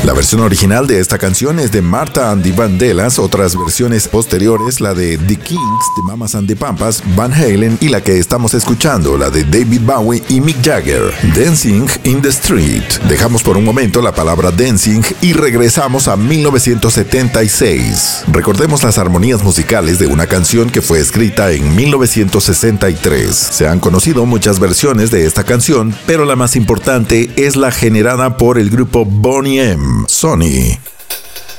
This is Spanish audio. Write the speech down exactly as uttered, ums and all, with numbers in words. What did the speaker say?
La versión original de esta canción es de Martha and the Vandellas, otras versiones posteriores, la de The Kings, de Mamas and the Papas, Van Halen y la que estamos escuchando, la de David Bowie y Mick Jagger, Dancing in the Street. Dejamos por un momento la palabra dancing y regresamos a mil novecientos setenta y seis. Recordemos las armonías musicales de una canción que fue escrita en mil novecientos sesenta y tres. Se han conocido muchas versiones de esta canción, pero la más importante es la generada por el grupo Boney M, Sonny.